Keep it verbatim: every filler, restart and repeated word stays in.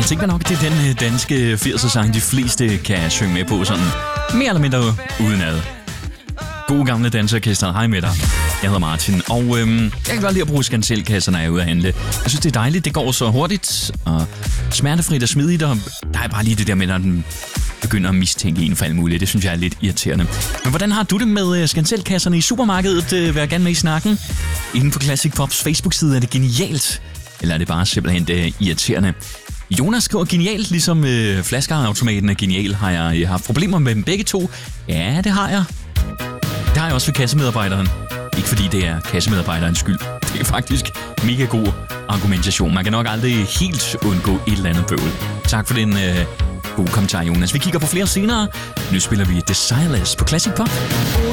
Jeg tænker nok, det er den danske firser-sang, de fleste kan synge med på, sådan mere eller mindre udenad. Gode gamle dansorkester, hej med dig. Jeg hedder Martin, og øhm, jeg kan godt lide at bruge Skanselkassen, når jeg er ude at handle. Jeg synes, det er dejligt, det går så hurtigt og smertefrit og smidigt, og der er bare lige det der med, når den begynder at mistænke en for alt muligt. Det synes jeg er lidt irriterende. Men hvordan har du det med Skanselkasserne i supermarkedet? Vær gerne med i snakken. Inden for Classic Pops Facebook-side er det genialt, eller er det bare simpelthen det irriterende? Jonas skriver genialt, ligesom øh, flaskeautomaten er genial. Har jeg øh, haft problemer med dem begge to? Ja, det har jeg. Det har jeg også ved kassemedarbejderen. Ikke fordi det er kassemedarbejderens skyld. Det er faktisk mega god argumentation. Man kan nok aldrig helt undgå et eller andet bøvl. Tak for den øh, gode kommentar, Jonas. Vi kigger på flere senere. Nu spiller vi Desireless på Classic Pop.